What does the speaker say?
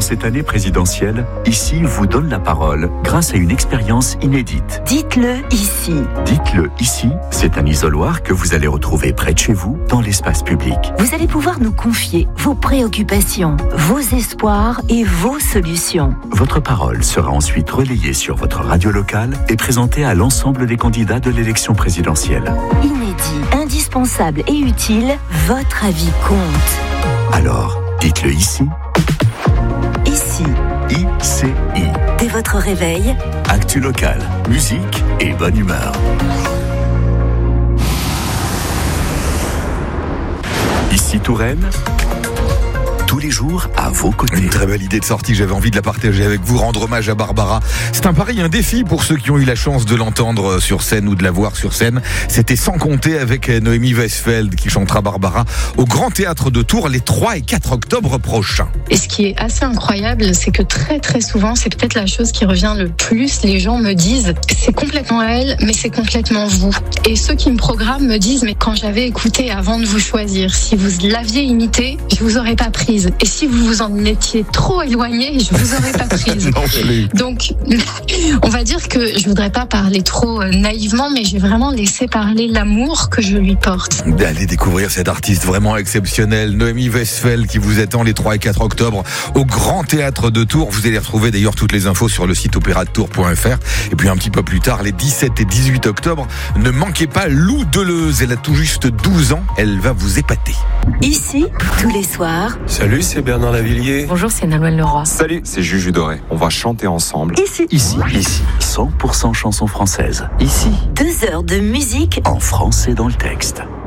cette année présidentielle, Ici vous donne la parole grâce à une expérience inédite. Dites-le ici. Dites-le ici, c'est un isoloir que vous allez retrouver près de chez vous, dans l'espace public. Vous allez pouvoir nous confier vos préoccupations, vos espoirs et vos solutions. Votre parole sera ensuite relayée sur votre radio locale et présentée à l'ensemble des candidats de l'élection présidentielle. Inédit, indispensable et utile, votre avis compte. Alors, dites-le ici. Ici. ICI. Dès votre réveil, Actu local, musique et bonne humeur. Ici Touraine, tous les jours à vos côtés. Une très belle idée de sortie, j'avais envie de la partager avec vous, rendre hommage à Barbara. C'est un pari, un défi pour ceux qui ont eu la chance de l'entendre sur scène ou de la voir sur scène. C'était Sans compter avec Noémie Westfeld qui chantera Barbara au Grand Théâtre de Tours les 3 et 4 octobre prochains. Et ce qui est assez incroyable, c'est que très très souvent, c'est peut-être la chose qui revient le plus, les gens me disent c'est complètement elle, mais c'est complètement vous. Et ceux qui me programment me disent mais quand j'avais écouté avant de vous choisir, si vous l'aviez imité, je vous aurais pas prise. Et si vous vous en étiez trop éloigné, je vous aurais pas prise. Donc, on va dire que je voudrais pas parler trop naïvement, mais j'ai vraiment laissé parler l'amour que je lui porte. Allez découvrir cette artiste vraiment exceptionnelle, Noémie Westfeld, qui vous attend les 3 et 4 octobre au Grand Théâtre de Tours. Vous allez retrouver d'ailleurs toutes les infos sur le site opératetours.fr. Et puis un petit peu plus tard, les 17 et 18 octobre, ne manquez pas Lou Deleuze. Elle a tout juste 12 ans. Elle va vous épater. Ici, tous les soirs. Salut, c'est Bernard Lavillier. Bonjour, c'est Nolwenn Leroy. Salut, c'est Juju Doré. On va chanter ensemble. Ici. Ici, 100% chansons françaises. Ici, 2 heures de musique en français dans le texte.